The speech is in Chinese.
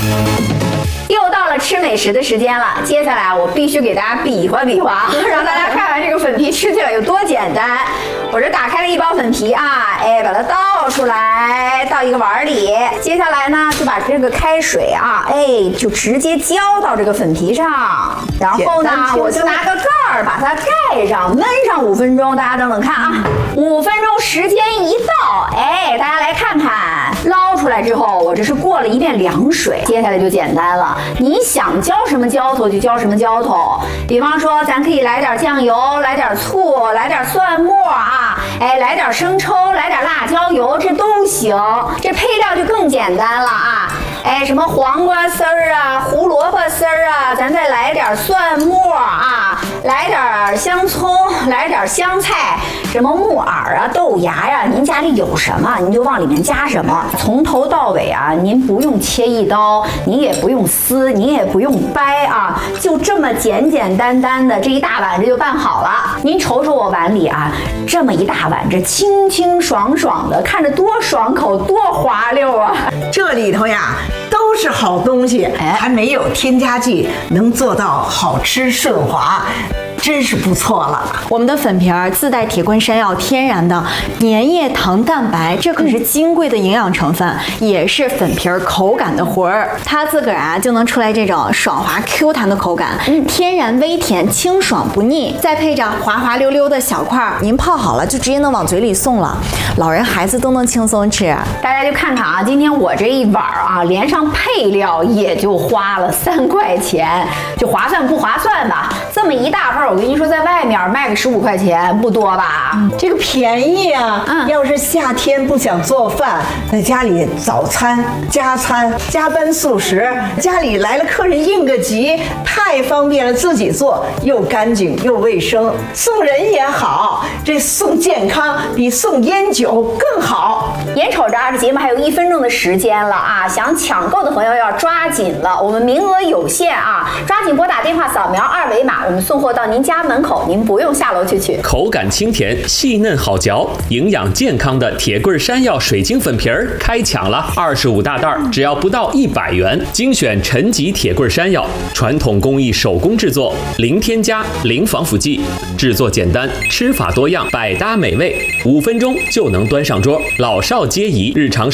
又到了吃美食的时间了，接下来我必须给大家比划比划，让大家看看这个粉皮吃起来有多简单。我这打开了一包粉皮啊，把它倒出来，倒一个碗里。接下来呢，就把这个开水啊，就直接浇到这个粉皮上。然后呢，我就拿个盖儿把它盖上，焖上5分钟。大家等等看啊，5分钟时间一到，大家来看看，捞出来之后，我这是过了一遍凉水。接下来就简单了，你想浇什么浇头就浇什么浇头。比方说，咱可以来点酱油，来点醋，来点蒜末啊，来点生抽，来点辣椒油，这都行。这配料就更简单了啊，什么黄瓜丝儿啊，胡萝卜丝儿啊，咱再来点蒜末啊，来点香葱，来点香菜，什么木耳啊、豆芽呀，您家里有什么您就往里面加什么。从头到尾啊，您不用切一刀，您也不用撕，您也不用掰啊，就这么简简单单的这一大碗这就办好了。您瞅瞅我碗里啊，这么一大碗，这清清爽爽的，看着多爽口，多滑溜啊！ 这里头呀都是好东西，还没有添加剂，能做到好吃顺滑。真是不错了。 我们的粉皮儿自带铁棍山药天然的粘液糖蛋白，这可是金贵的营养成分，也是粉皮儿口感的魂儿。它自个儿啊就能出来这种爽滑 Q 弹的口感，天然微甜，清爽不腻，再配上滑滑溜溜的小块儿，您泡好了就直接能往嘴里送了，老人孩子都能轻松吃。 大家就看看啊，今天我这一碗啊，连上配料也就花了3块钱，就划算不划算吧？这么一大份，我跟你说，在外面卖个15块钱不多吧？ 这个便宜啊！要是夏天不想做饭，在家里早餐、加餐、加班速食，家里来了客人应个急，太方便了，自己做又干净又卫生，送人也好，这送健康比送烟酒更好。 眼瞅着这节目还有1分钟的时间了啊，想抢购的朋友要抓紧了，我们名额有限啊，抓紧拨打电话，扫描2维码，我们送货到您家门口，您不用下楼去取。 口感清甜，细嫩好嚼，营养健康的铁棍山药水晶粉皮儿开抢了，25大袋，只要不到100元，精选陈级铁棍山药，传统工艺手工制作，零添加，零防腐剂，制作简单，吃法多样，百搭美味，5分钟就能端上桌，老少皆宜，日常